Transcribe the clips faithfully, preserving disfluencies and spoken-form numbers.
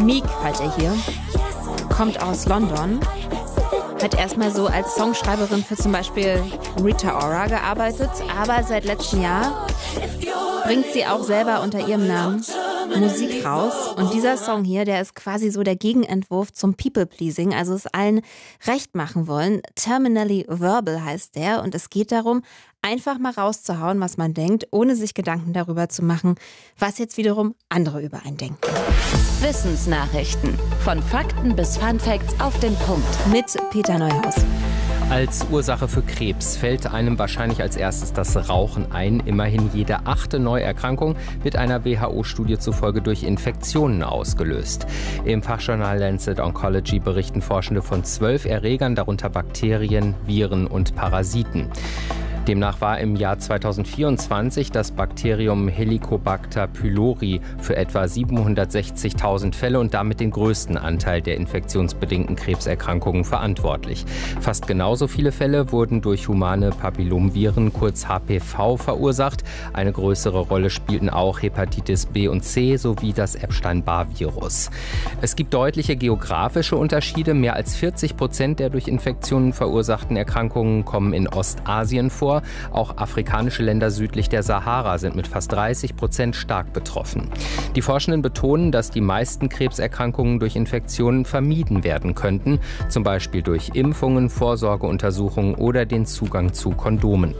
Meek halt er hier, kommt aus London, hat erstmal so als Songschreiberin für zum Beispiel Rita Ora gearbeitet, aber seit letztem Jahr bringt sie auch selber unter ihrem Namen Musik raus. Und dieser Song hier, der ist quasi so der Gegenentwurf zum People-Pleasing, also es allen recht machen wollen. Terminally Verbal heißt der und es geht darum, einfach mal rauszuhauen, was man denkt, ohne sich Gedanken darüber zu machen, was jetzt wiederum andere über einen denken. Wissensnachrichten. Von Fakten bis Funfacts auf den Punkt. Mit Peter Neuhaus. Als Ursache für Krebs fällt einem wahrscheinlich als erstes das Rauchen ein. Immerhin jede achte Neuerkrankung wird einer W H O-Studie zufolge durch Infektionen ausgelöst. Im Fachjournal Lancet Oncology berichten Forschende von zwölf Erregern, darunter Bakterien, Viren und Parasiten. Demnach war im Jahr zweitausendvierundzwanzig das Bakterium Helicobacter pylori für etwa siebenhundertsechzigtausend Fälle und damit den größten Anteil der infektionsbedingten Krebserkrankungen verantwortlich. Fast genauso viele Fälle wurden durch humane Papillomviren, kurz H P V, verursacht. Eine größere Rolle spielten auch Hepatitis B und C sowie das Epstein-Barr-Virus. Es gibt deutliche geografische Unterschiede. Mehr als vierzig Prozent der durch Infektionen verursachten Erkrankungen kommen in Ostasien vor. Auch afrikanische Länder südlich der Sahara sind mit fast dreißig Prozent stark betroffen. Die Forschenden betonen, dass die meisten Krebserkrankungen durch Infektionen vermieden werden könnten, zum Beispiel durch Impfungen, Vorsorgeuntersuchungen oder den Zugang zu Kondomen.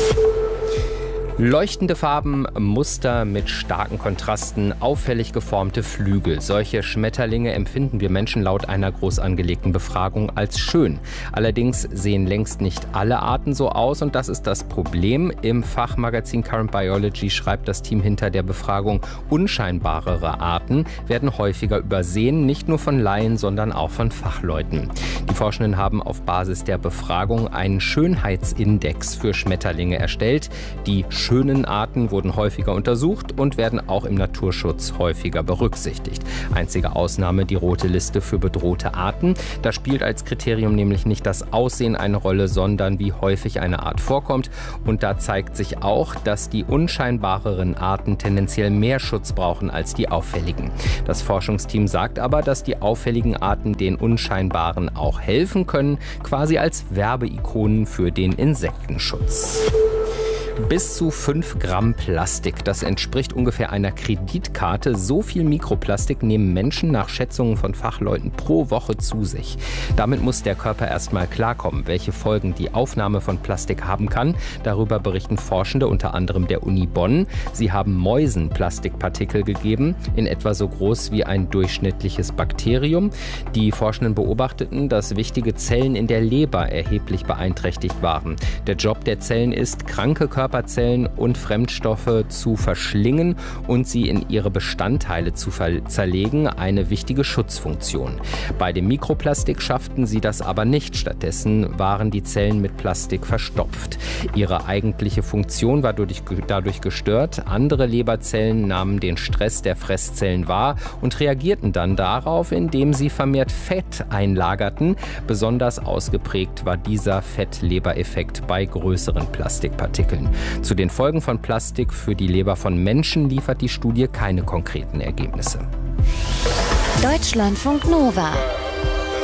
Leuchtende Farben, Muster mit starken Kontrasten, auffällig geformte Flügel. Solche Schmetterlinge empfinden wir Menschen laut einer groß angelegten Befragung als schön. Allerdings sehen längst nicht alle Arten so aus und das ist das Problem. Im Fachmagazin Current Biology schreibt das Team hinter der Befragung, unscheinbarere Arten werden häufiger übersehen, nicht nur von Laien, sondern auch von Fachleuten. Die Forschenden haben auf Basis der Befragung einen Schönheitsindex für Schmetterlinge erstellt. Die schönen Arten wurden häufiger untersucht und werden auch im Naturschutz häufiger berücksichtigt. Einzige Ausnahme die rote Liste für bedrohte Arten. Da spielt als Kriterium nämlich nicht das Aussehen eine Rolle, sondern wie häufig eine Art vorkommt. Und da zeigt sich auch, dass die unscheinbareren Arten tendenziell mehr Schutz brauchen als die auffälligen. Das Forschungsteam sagt aber, dass die auffälligen Arten den unscheinbaren auch helfen können, quasi als Werbeikonen für den Insektenschutz. Bis zu fünf Gramm Plastik. Das entspricht ungefähr einer Kreditkarte. So viel Mikroplastik nehmen Menschen nach Schätzungen von Fachleuten pro Woche zu sich. Damit muss der Körper erstmal klarkommen, welche Folgen die Aufnahme von Plastik haben kann. Darüber berichten Forschende unter anderem der Uni Bonn. Sie haben Mäusen Plastikpartikel gegeben, in etwa so groß wie ein durchschnittliches Bakterium. Die Forschenden beobachteten, dass wichtige Zellen in der Leber erheblich beeinträchtigt waren. Der Job der Zellen ist, kranke Körper Körperzellen und Fremdstoffe zu verschlingen und sie in ihre Bestandteile zu zerlegen, eine wichtige Schutzfunktion. Bei dem Mikroplastik schafften sie das aber nicht. Stattdessen waren die Zellen mit Plastik verstopft. Ihre eigentliche Funktion war dadurch gestört. Andere Leberzellen nahmen den Stress der Fresszellen wahr und reagierten dann darauf, indem sie vermehrt Fett einlagerten. Besonders ausgeprägt war dieser Fettlebereffekt bei größeren Plastikpartikeln. Zu den Folgen von Plastik für die Leber von Menschen liefert die Studie keine konkreten Ergebnisse. Deutschlandfunk Nova